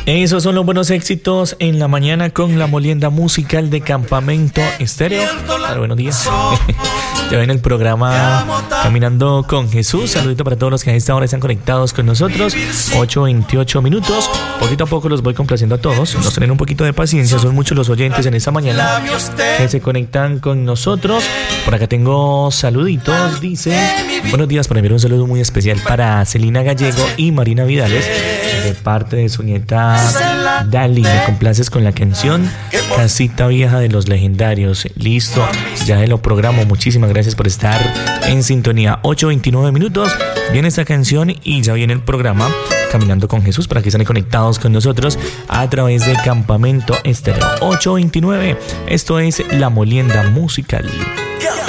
Esos son los buenos éxitos en la mañana con la molienda musical de Campamento Estéreo. Buenos días. Ya ven el programa Caminando con Jesús. Saludito para todos los que a esta hora están conectados con nosotros. 8:28 minutos. Poquito a poco los voy complaciendo a todos. Nos tienen un poquito de paciencia. Son muchos los oyentes en esta mañana que se conectan con nosotros. Por acá tengo saluditos. Dice: buenos días, para enviar un saludo muy especial para Celina Gallego y Marina Vidales, de parte de su nieta Dali. Me complaces con la canción Casita Vieja de los Legendarios. Listo, ya lo programo. Muchísimas gracias por estar en sintonía. 8:29 minutos. Viene esta canción y ya viene el programa Caminando con Jesús para que estén conectados con nosotros a través de Campamento Estéreo. 8:29. Esto es La Molienda Musical.